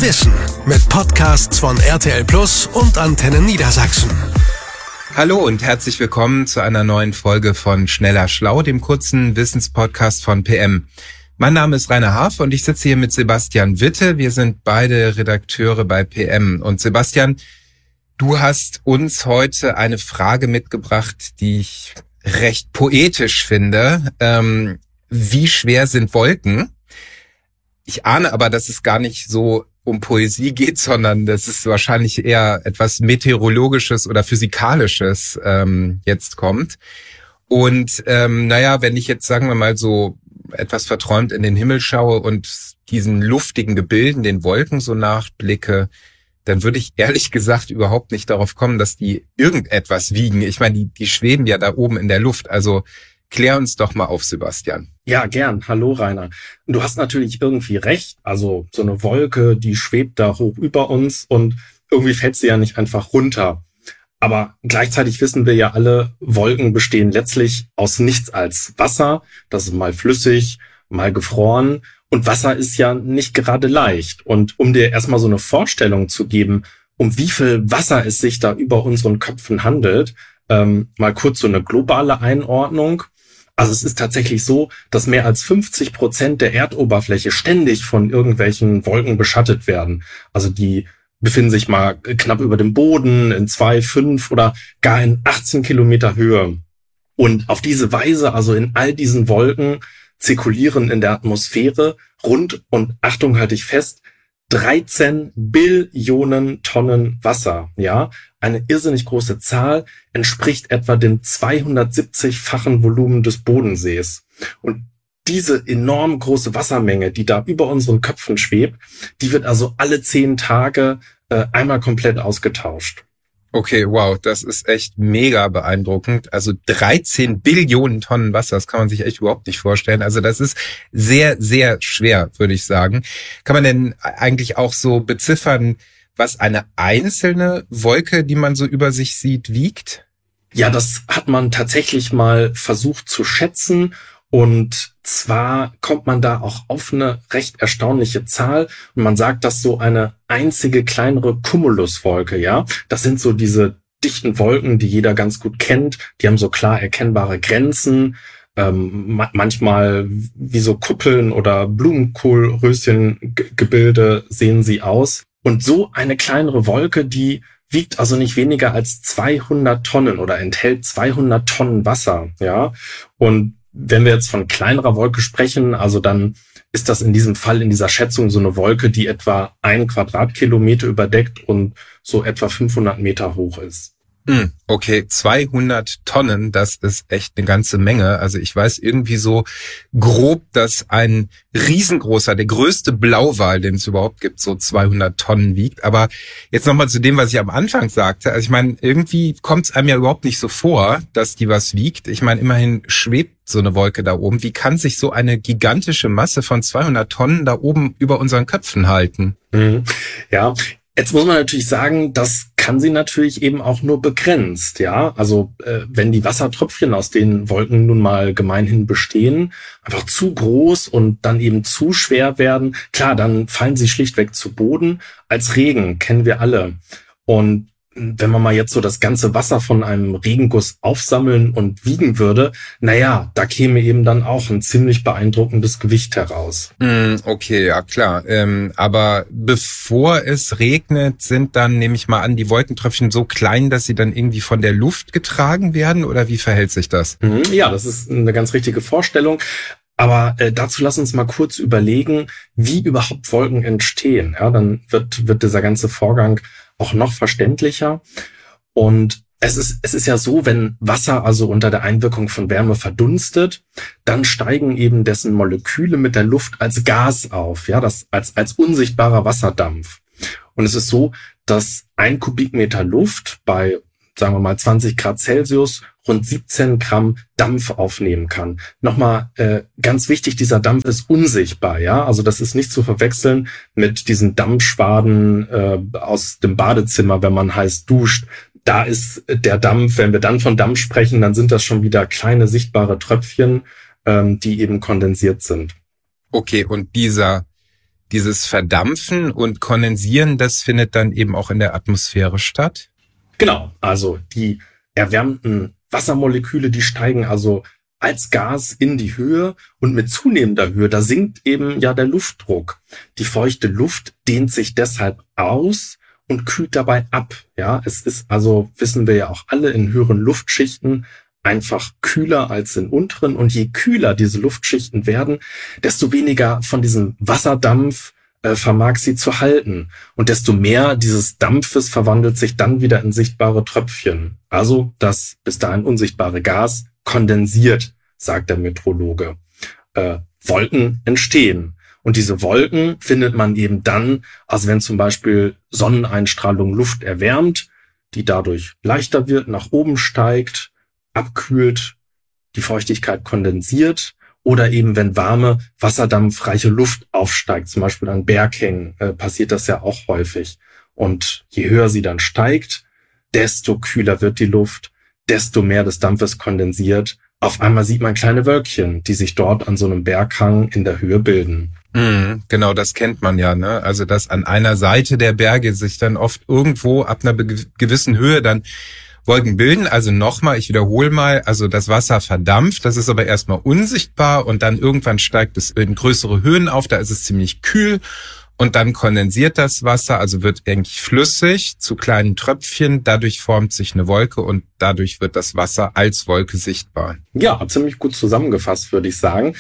Wissen mit Podcasts von RTL Plus und Antenne Niedersachsen. Hallo und herzlich willkommen zu einer neuen Folge von Schneller Schlau, dem kurzen Wissenspodcast von PM. Mein Name ist Rainer Harf und ich sitze hier mit Sebastian Witte. Wir sind beide Redakteure bei PM. Und Sebastian, du hast uns heute eine Frage mitgebracht, die ich recht poetisch finde. Wie schwer sind Wolken? Ich ahne aber, dass es gar nicht so um Poesie geht, sondern dass es wahrscheinlich eher etwas Meteorologisches oder Physikalisches jetzt kommt. Und wenn ich jetzt, sagen wir mal, so etwas verträumt in den Himmel schaue und diesen luftigen Gebilden, den Wolken so nachblicke, dann würde ich ehrlich gesagt überhaupt nicht darauf kommen, dass die irgendetwas wiegen. Ich meine, die schweben ja da oben in der Luft. Also klär uns doch mal auf, Sebastian. Ja, gern. Hallo, Rainer. Du hast natürlich irgendwie recht. Also so eine Wolke, die schwebt da hoch über uns und irgendwie fällt sie ja nicht einfach runter. Aber gleichzeitig wissen wir ja alle, Wolken bestehen letztlich aus nichts als Wasser. Das ist mal flüssig, mal gefroren. Und Wasser ist ja nicht gerade leicht. Und um dir erstmal so eine Vorstellung zu geben, um wie viel Wasser es sich da über unseren Köpfen handelt, mal kurz so eine globale Einordnung. Also es ist tatsächlich so, dass mehr als 50% der Erdoberfläche ständig von irgendwelchen Wolken beschattet werden. Also die befinden sich mal knapp über dem Boden, in 2, 5 oder gar in 18 Kilometer Höhe. Und auf diese Weise, also in all diesen Wolken, zirkulieren in der Atmosphäre rund, und Achtung, halte ich fest, 13 Billionen Tonnen Wasser. Ja, eine irrsinnig große Zahl, entspricht etwa dem 270-fachen Volumen des Bodensees. Und diese enorm große Wassermenge, die da über unseren Köpfen schwebt, die wird also alle 10 Tage einmal komplett ausgetauscht. Okay, wow, das ist echt mega beeindruckend. Also 13 Billionen Tonnen Wasser, das kann man sich echt überhaupt nicht vorstellen. Also das ist sehr, sehr schwer, würde ich sagen. Kann man denn eigentlich auch so beziffern, was eine einzelne Wolke, die man so über sich sieht, wiegt? Ja, das hat man tatsächlich mal versucht zu schätzen. Und zwar kommt man da auch auf eine recht erstaunliche Zahl. Und man sagt, dass so eine einzige kleinere Cumuluswolke, ja, das sind so diese dichten Wolken, die jeder ganz gut kennt. Die haben so klar erkennbare Grenzen. Manchmal wie so Kuppeln oder Blumenkohlröschengebilde sehen sie aus. Und so eine kleinere Wolke, die wiegt also nicht weniger als 200 Tonnen oder enthält 200 Tonnen Wasser, ja. Und wenn wir jetzt von kleinerer Wolke sprechen, also dann ist das in diesem Fall, in dieser Schätzung, so eine Wolke, die etwa 1 Quadratkilometer überdeckt und so etwa 500 Meter hoch ist. Okay, 200 Tonnen, das ist echt eine ganze Menge. Also ich weiß irgendwie so grob, dass ein riesengroßer, der größte Blauwal, den es überhaupt gibt, so 200 Tonnen wiegt. Aber jetzt nochmal zu dem, was ich am Anfang sagte. Also ich meine, irgendwie kommt es einem ja überhaupt nicht so vor, dass die was wiegt. Ich meine, immerhin schwebt so eine Wolke da oben. Wie kann sich so eine gigantische Masse von 200 Tonnen da oben über unseren Köpfen halten? Ja, jetzt muss man natürlich sagen, das kann sie natürlich eben auch nur begrenzt, ja. Also wenn die Wassertröpfchen, aus denen Wolken nun mal gemeinhin bestehen, einfach zu groß und dann eben zu schwer werden, klar, dann fallen sie schlichtweg zu Boden. Als Regen kennen wir alle. Und wenn man mal jetzt so das ganze Wasser von einem Regenguss aufsammeln und wiegen würde, naja, da käme eben dann auch ein ziemlich beeindruckendes Gewicht heraus. Okay, ja klar. Aber bevor es regnet, sind dann, nehme ich mal an, die Wolkentröpfchen so klein, dass sie dann irgendwie von der Luft getragen werden? Oder wie verhält sich das? Ja, das ist eine ganz richtige Vorstellung. Aber dazu lass uns mal kurz überlegen, wie überhaupt Wolken entstehen. Ja, dann wird dieser ganze Vorgang auch noch verständlicher. Und es ist ja so, wenn Wasser also unter der Einwirkung von Wärme verdunstet, dann steigen eben dessen Moleküle mit der Luft als Gas auf, ja, das als unsichtbarer Wasserdampf. Und es ist so, dass 1 Kubikmeter Luft bei, sagen wir mal, 20 Grad Celsius rund 17 Gramm Dampf aufnehmen kann. Nochmal ganz wichtig, dieser Dampf ist unsichtbar, ja, also das ist nicht zu verwechseln mit diesen Dampfschwaden aus dem Badezimmer, wenn man heiß duscht. Da ist der Dampf, wenn wir dann von Dampf sprechen, dann sind das schon wieder kleine sichtbare Tröpfchen, die eben kondensiert sind. Okay, und dieser dieses Verdampfen und Kondensieren, das findet dann eben auch in der Atmosphäre statt? Genau, also die erwärmten Wassermoleküle, die steigen also als Gas in die Höhe und mit zunehmender Höhe, da sinkt eben ja der Luftdruck. Die feuchte Luft dehnt sich deshalb aus und kühlt dabei ab. Ja, es ist also, wissen wir ja auch alle, in höheren Luftschichten einfach kühler als in unteren. Und je kühler diese Luftschichten werden, desto weniger von diesem Wasserdampf vermag sie zu halten. Und desto mehr dieses Dampfes verwandelt sich dann wieder in sichtbare Tröpfchen. Also das bis dahin unsichtbare Gas kondensiert, sagt der Meteorologe. Wolken entstehen. Und diese Wolken findet man eben dann, also wenn zum Beispiel Sonneneinstrahlung Luft erwärmt, die dadurch leichter wird, nach oben steigt, abkühlt, die Feuchtigkeit kondensiert, oder eben wenn warme, wasserdampfreiche Luft aufsteigt, zum Beispiel an Berghängen, passiert das ja auch häufig. Und je höher sie dann steigt, desto kühler wird die Luft, desto mehr des Dampfes kondensiert. Auf einmal sieht man kleine Wölkchen, die sich dort an so einem Berghang in der Höhe bilden. Genau, das kennt man ja, ne? Also, dass an einer Seite der Berge sich dann oft irgendwo ab einer gewissen Höhe dann Wolken bilden. Also nochmal, ich wiederhole mal, also das Wasser verdampft, das ist aber erstmal unsichtbar und dann irgendwann steigt es in größere Höhen auf, da ist es ziemlich kühl und dann kondensiert das Wasser, also wird eigentlich flüssig zu kleinen Tröpfchen, dadurch formt sich eine Wolke und dadurch wird das Wasser als Wolke sichtbar. Ja, ziemlich gut zusammengefasst, würde ich sagen.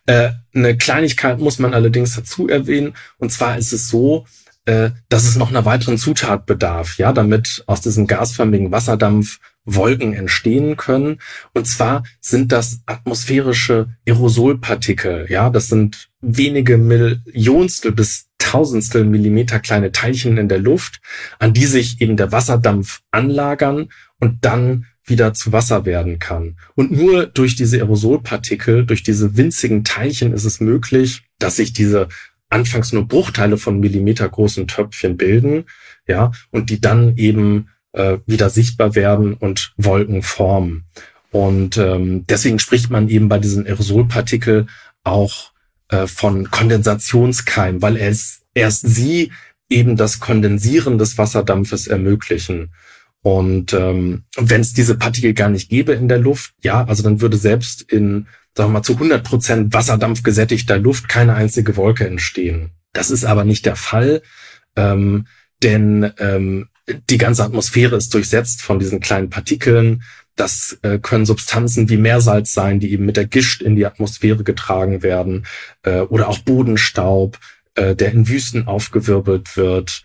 Eine Kleinigkeit muss man allerdings dazu erwähnen, und zwar ist es so, dass es noch einer weiteren Zutat bedarf, ja, damit aus diesem gasförmigen Wasserdampf Wolken entstehen können. Und zwar sind das atmosphärische Aerosolpartikel, ja, das sind wenige Millionstel bis Tausendstel Millimeter kleine Teilchen in der Luft, an die sich eben der Wasserdampf anlagern und dann wieder zu Wasser werden kann. Und nur durch diese Aerosolpartikel, durch diese winzigen Teilchen ist es möglich, dass sich diese anfangs nur Bruchteile von millimetergroßen Tröpfchen bilden, ja, und die dann eben wieder sichtbar werden und Wolken formen. Und deswegen spricht man eben bei diesen Aerosolpartikel auch von Kondensationskeim, weil erst sie eben das Kondensieren des Wasserdampfes ermöglichen. Und wenn es diese Partikel gar nicht gäbe in der Luft, ja, also dann würde selbst in, sagen wir mal, zu 100% Wasserdampf gesättigter Luft keine einzige Wolke entstehen. Das ist aber nicht der Fall, denn die ganze Atmosphäre ist durchsetzt von diesen kleinen Partikeln. Das können Substanzen wie Meersalz sein, die eben mit der Gischt in die Atmosphäre getragen werden, oder auch Bodenstaub, der in Wüsten aufgewirbelt wird,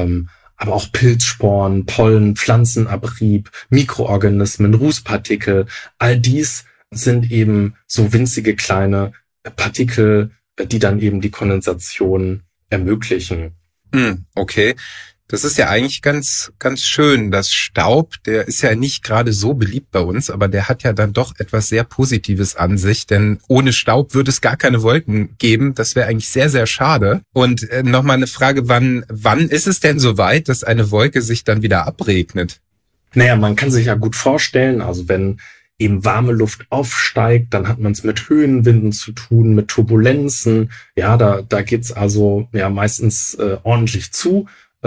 aber auch Pilzsporen, Pollen, Pflanzenabrieb, Mikroorganismen, Rußpartikel. All dies sind eben so winzige kleine Partikel, die dann eben die Kondensation ermöglichen. Okay. Das ist ja eigentlich ganz, ganz schön. Das Staub, der ist ja nicht gerade so beliebt bei uns, aber der hat ja dann doch etwas sehr Positives an sich, denn ohne Staub würde es gar keine Wolken geben. Das wäre eigentlich sehr, sehr schade. Und nochmal eine Frage, wann ist es denn soweit, dass eine Wolke sich dann wieder abregnet? Naja, man kann sich ja gut vorstellen, also wenn eben warme Luft aufsteigt, dann hat man es mit Höhenwinden zu tun, mit Turbulenzen. Ja, da geht's also ja meistens ordentlich zu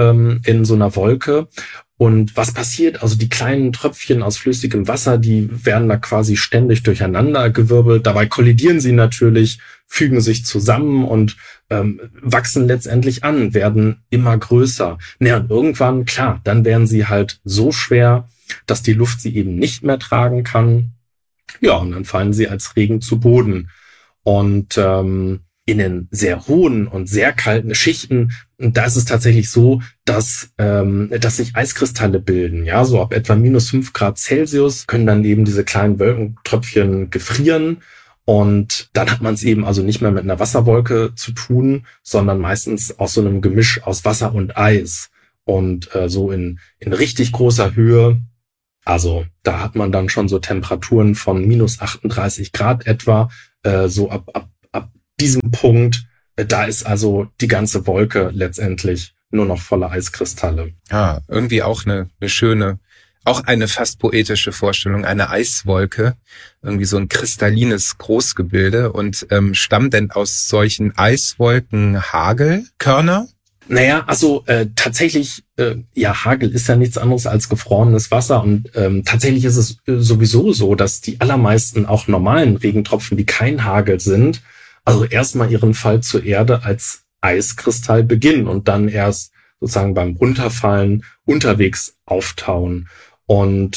in so einer Wolke. Und was passiert? Also die kleinen Tröpfchen aus flüssigem Wasser, die werden da quasi ständig durcheinander gewirbelt. Dabei kollidieren sie natürlich, fügen sich zusammen und wachsen letztendlich an, werden immer größer. Naja, und irgendwann, klar, dann werden sie halt so schwer, dass die Luft sie eben nicht mehr tragen kann. Ja, und dann fallen sie als Regen zu Boden. Und in den sehr hohen und sehr kalten Schichten, da ist es tatsächlich so, dass sich Eiskristalle bilden. Ja, so ab etwa -5 Grad Celsius können dann eben diese kleinen Wolkentröpfchen gefrieren. Und dann hat man es eben also nicht mehr mit einer Wasserwolke zu tun, sondern meistens aus so einem Gemisch aus Wasser und Eis. Und so in richtig großer Höhe, also da hat man dann schon so Temperaturen von -38 Grad etwa, so ab diesem Punkt, da ist also die ganze Wolke letztendlich nur noch voller Eiskristalle. Ja, irgendwie auch eine schöne Auch eine fast poetische Vorstellung, eine Eiswolke, irgendwie so ein kristallines Großgebilde. Und stammt denn aus solchen Eiswolken Hagelkörner? Naja, also tatsächlich, Hagel ist ja nichts anderes als gefrorenes Wasser und tatsächlich ist es sowieso so, dass die allermeisten auch normalen Regentropfen, die kein Hagel sind, also erstmal ihren Fall zur Erde als Eiskristall beginnen und dann erst sozusagen beim Runterfallen unterwegs auftauen. Und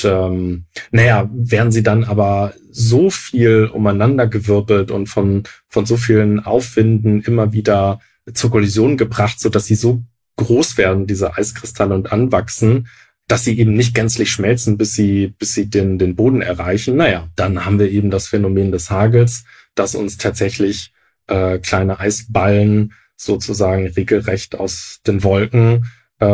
werden sie dann aber so viel umeinandergewirbelt und von so vielen Aufwinden immer wieder zur Kollision gebracht, so dass sie so groß werden, diese Eiskristalle, und anwachsen, dass sie eben nicht gänzlich schmelzen, bis sie den Boden erreichen. Naja, dann haben wir eben das Phänomen des Hagels, dass uns tatsächlich kleine Eisballen sozusagen regelrecht aus den Wolken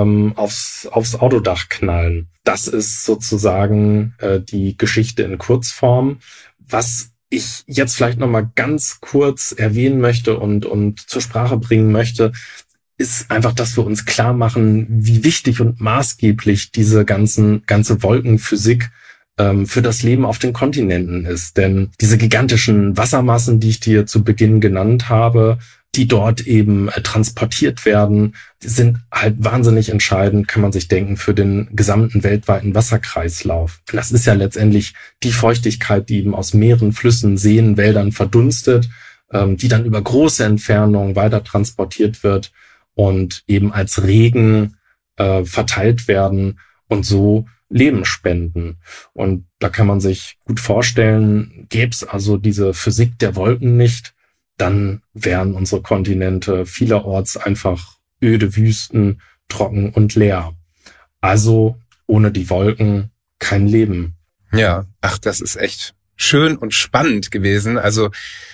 aufs Autodach knallen. Das ist sozusagen die Geschichte in Kurzform. Was ich jetzt vielleicht noch mal ganz kurz erwähnen möchte und zur Sprache bringen möchte, ist einfach, dass wir uns klar machen, wie wichtig und maßgeblich diese ganze Wolkenphysik für das Leben auf den Kontinenten ist. Denn diese gigantischen Wassermassen, die ich dir zu Beginn genannt habe, die dort eben transportiert werden, sind halt wahnsinnig entscheidend, kann man sich denken, für den gesamten weltweiten Wasserkreislauf. Das ist ja letztendlich die Feuchtigkeit, die eben aus Meeren, Flüssen, Seen, Wäldern verdunstet, die dann über große Entfernungen weiter transportiert wird und eben als Regen verteilt werden und so Leben spenden. Und da kann man sich gut vorstellen, gäbe es also diese Physik der Wolken nicht, dann wären unsere Kontinente vielerorts einfach öde Wüsten, trocken und leer. Also ohne die Wolken kein Leben. Ja, das ist echt schön und spannend gewesen. Also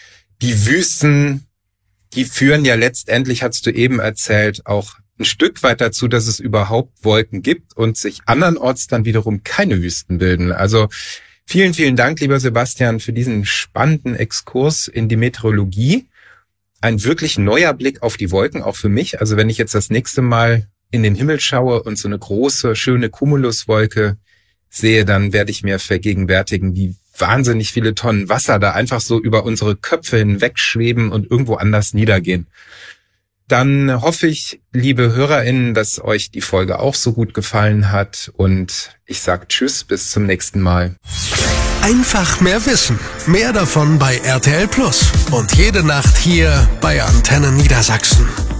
die Wüsten, die führen ja letztendlich, hast du eben erzählt, auch ein Stück weit dazu, dass es überhaupt Wolken gibt und sich andernorts dann wiederum keine Wüsten bilden. Also vielen, vielen Dank, lieber Sebastian, für diesen spannenden Exkurs in die Meteorologie. Ein wirklich neuer Blick auf die Wolken, auch für mich. Also wenn ich jetzt das nächste Mal in den Himmel schaue und so eine große, schöne Cumuluswolke sehe, dann werde ich mir vergegenwärtigen, wie wahnsinnig viele Tonnen Wasser da einfach so über unsere Köpfe hinweg schweben und irgendwo anders niedergehen. Dann hoffe ich, liebe HörerInnen, dass euch die Folge auch so gut gefallen hat und ich sage Tschüss, bis zum nächsten Mal. Einfach mehr Wissen. Mehr davon bei RTL Plus und jede Nacht hier bei Antenne Niedersachsen.